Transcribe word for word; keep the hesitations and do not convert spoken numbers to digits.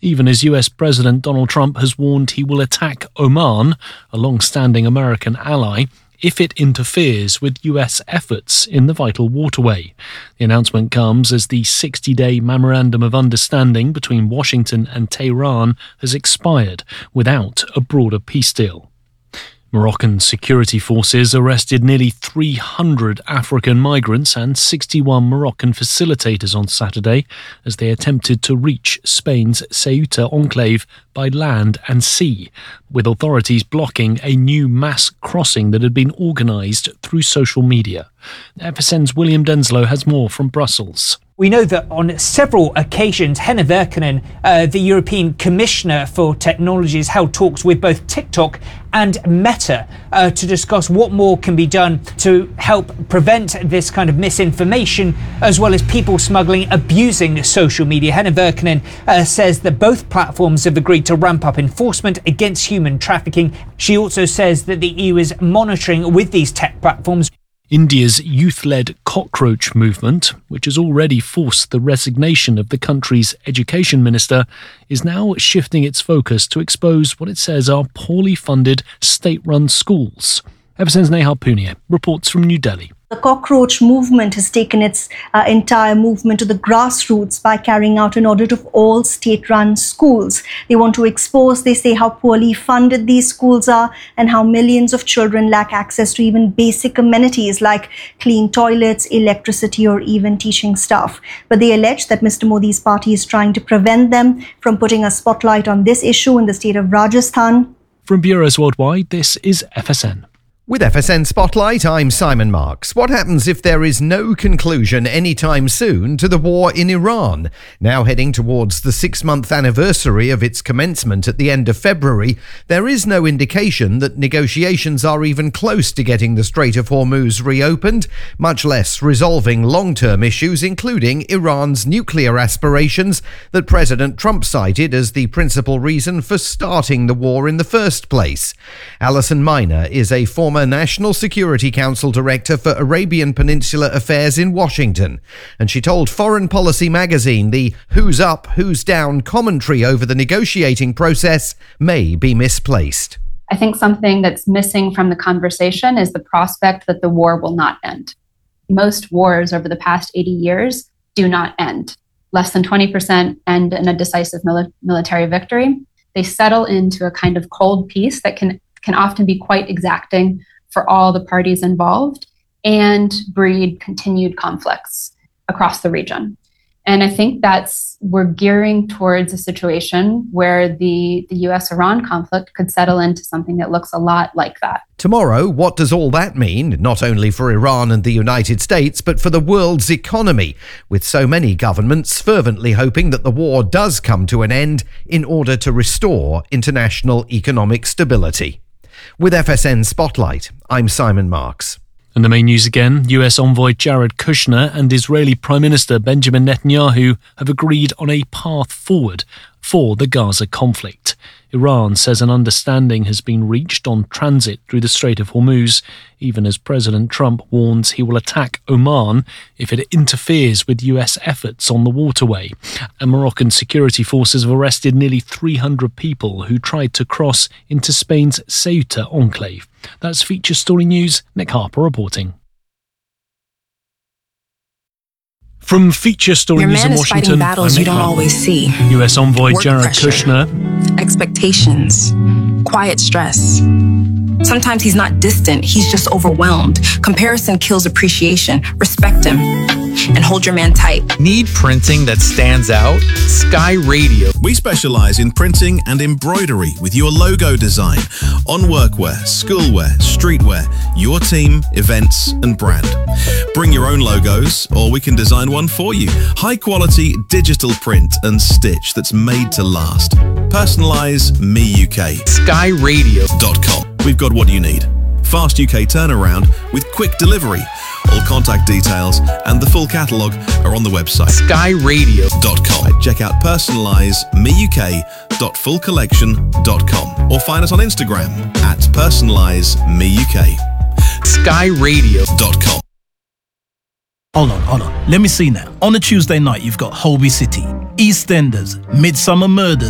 even as U S President Donald Trump has warned he will attack Oman, a long-standing American ally, if it interferes with U S efforts in the vital waterway. The announcement comes as the sixty-day Memorandum of Understanding between Washington and Tehran has expired without a broader peace deal. Moroccan security forces arrested nearly three hundred African migrants and sixty-one Moroccan facilitators on Saturday as they attempted to reach Spain's Ceuta enclave by land and sea, with authorities blocking a new mass crossing that had been organised through social media. F S N's William Denslow has more from Brussels. We know that on several occasions, Henna Virkkunen, uh, the European Commissioner for Technology, has held talks with both TikTok and Meta uh, to discuss what more can be done to help prevent this kind of misinformation, as well as people smuggling, abusing social media. Henna Virkkunen uh, says that both platforms have agreed to ramp up enforcement against human trafficking. She also says that the E U is monitoring with these tech platforms. India's youth-led cockroach movement, which has already forced the resignation of the country's education minister, is now shifting its focus to expose what it says are poorly funded state-run schools. F S N's Nehal Punia reports from New Delhi. The cockroach movement has taken its uh, entire movement to the grassroots by carrying out an audit of all state-run schools. They want to expose, they say, how poorly funded these schools are and how millions of children lack access to even basic amenities like clean toilets, electricity, or even teaching staff. But they allege that Mister Modi's party is trying to prevent them from putting a spotlight on this issue in the state of Rajasthan. From bureaus worldwide, this is F S N. With F S N Spotlight, I'm Simon Marks. What happens if there is no conclusion anytime soon to the war in Iran? Now heading towards the six-month anniversary of its commencement at the end of February, there is no indication that negotiations are even close to getting the Strait of Hormuz reopened, much less resolving long-term issues, including Iran's nuclear aspirations that President Trump cited as the principal reason for starting the war in the first place. Alison Miner is a former National Security Council Director for Arabian Peninsula Affairs in Washington, and she told Foreign Policy magazine the who's up, who's down commentary over the negotiating process may be misplaced. I think something that's missing from the conversation is the prospect that the war will not end. Most wars over the past eighty years do not end. Less than twenty percent end in a decisive mili- military victory. They settle into a kind of cold peace that can can often be quite exacting for all the parties involved and breed continued conflicts across the region. And I think that's, we're gearing towards a situation where the, the U S Iran conflict could settle into something that looks a lot like that. Tomorrow, what does all that mean, not only for Iran and the United States, but for the world's economy, with so many governments fervently hoping that the war does come to an end in order to restore international economic stability? With F S N Spotlight, I'm Simon Marks. And the main news again, U S envoy Jared Kushner and Israeli Prime Minister Benjamin Netanyahu have agreed on a path forward for the Gaza conflict. Iran says an understanding has been reached on transit through the Strait of Hormuz, even as President Trump warns he will attack Oman if it interferes with U S efforts on the waterway. And Moroccan security forces have arrested nearly three hundred people who tried to cross into Spain's Ceuta enclave. That's Feature Story News. Nick Harper reporting. From Feature Story Your News in man is Washington, fighting battles I'm you Nick don't Harper. always see. U S envoy Work Jared pressure, Kushner. Expectations, quiet stress. Sometimes he's not distant, he's just overwhelmed. Comparison kills appreciation. Respect him and hold your man tight. Need printing that stands out? Sky Radio. We specialize in printing and embroidery with your logo design on workwear, schoolwear, streetwear, your team, events, and brand. Bring your own logos, or we can design one for you. High quality digital print and stitch that's made to last. Personalize Me U K. Sky Radio dot com. We've got what you need. Fast U K turnaround with quick delivery. All contact details and the full catalogue are on the website. Sky Radio dot com. Check out personalize me U K dot full collection dot com or find us on Instagram at personalize me U K. Sky Radio dot com. Hold on, hold on. Let me see now. On a Tuesday night, you've got Holby City, EastEnders, Midsummer Murders,